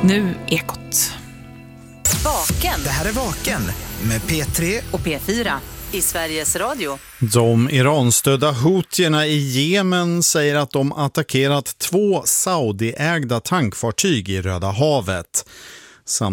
Nu Ekot. Vaken. Det här är Vaken med P3 och P4 i Sveriges Radio. De Iranstödda Houtierna i Jemen säger att de attackerat 2 Saudi-ägda tankfartyg i Röda havet.